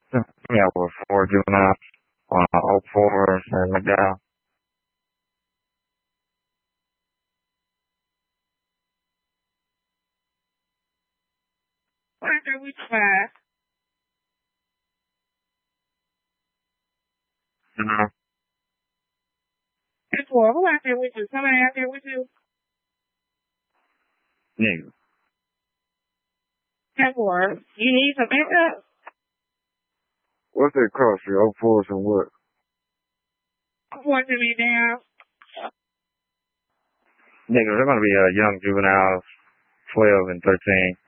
Yeah, with four juveniles on 04 and McDowell. What happened with you, man? Mm-hmm. It's for who out there with you? Somebody out there with you? Nigga. That's for you need some backup? What's that cross street? 04 and what? I'm going to be down. Nigga, they're gonna be young juveniles, 12 and 13.